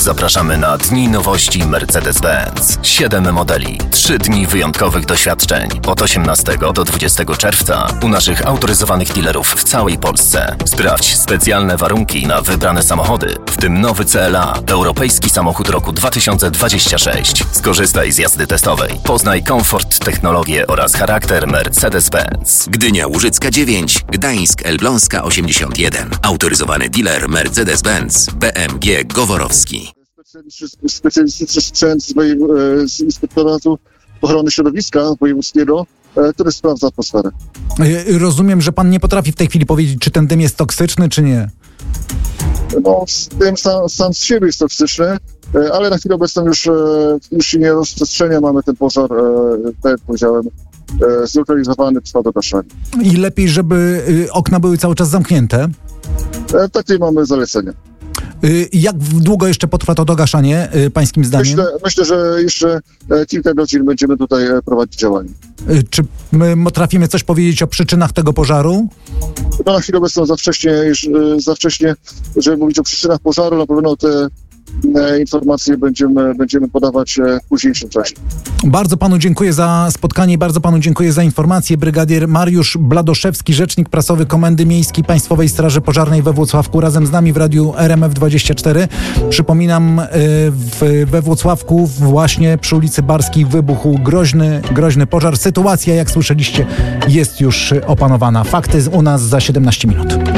Zapraszamy na Dni Nowości Mercedes-Benz. 7 modeli, 3 dni wyjątkowych doświadczeń. Od 18 do 20 czerwca u naszych autoryzowanych dealerów w całej Polsce. Sprawdź specjalne warunki na wybrane samochody, w tym nowy CLA, europejski samochód roku 2026. Skorzystaj z jazdy testowej. Poznaj komfort, technologię oraz charakter Mercedes-Benz. Gdynia Łużycka 9, Gdańsk Elbląska 81. Autoryzowany dealer Mercedes-Benz BMG Goworowski. Specjalistyczny sprzęt z Inspektoratu Ochrony Środowiska Wojewódzkiego, który sprawdza atmosferę. Rozumiem, że pan nie potrafi w tej chwili powiedzieć, czy ten dym jest toksyczny, czy nie. No, dym sam z siebie jest toksyczny, ale na chwilę obecną już się nie rozprzestrzenia. Mamy ten pożar, tak jak powiedziałem, zlokalizowany, trwa do gaszenia. I lepiej, żeby okna były cały czas zamknięte? Takie mamy zalecenie. Jak długo jeszcze potrwa to dogaszanie, pańskim zdaniem? Myślę, że jeszcze kilka godzin będziemy tutaj prowadzić działania. Czy my trafimy coś powiedzieć o przyczynach tego pożaru? No, na chwilę obecną za wcześnie, żeby mówić o przyczynach pożaru. Na pewno te informacje będziemy podawać w późniejszym czasie. Bardzo panu dziękuję za spotkanie, bardzo panu dziękuję za informację. Brygadier Mariusz Bladoszewski, rzecznik prasowy Komendy Miejskiej Państwowej Straży Pożarnej we Włocławku, razem z nami w radiu RMF24. Przypominam, we Włocławku właśnie przy ulicy Barskiej wybuchł groźny pożar. Sytuacja, jak słyszeliście, jest już opanowana. Fakty u nas za 17 minut.